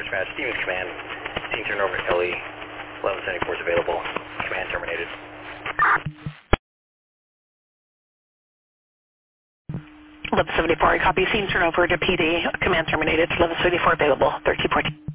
Dispatch, Stevens Command, team turnover to LE, 1174 is available, command terminated. 1174, I copy. Scene turnover to PD. Command terminated. 1174 available. 1314.